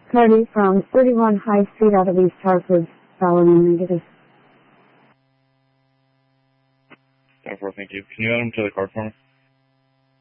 Cardi from 31 High Street out of East Hartford, following negative. 10-4, thank you. Can you add him to the card for me?